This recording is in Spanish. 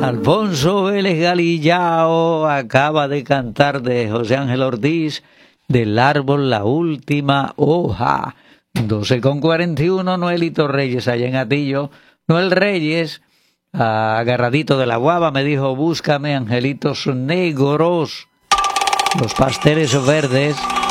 Alfonso Vélez Galillao acaba de cantar de José Ángel Ortiz, Del árbol la última hoja. 12:41, Noelito Reyes allá en Atillo. Noel Reyes, agarradito de la guava, me dijo, búscame angelitos negros, los pasteles verdes.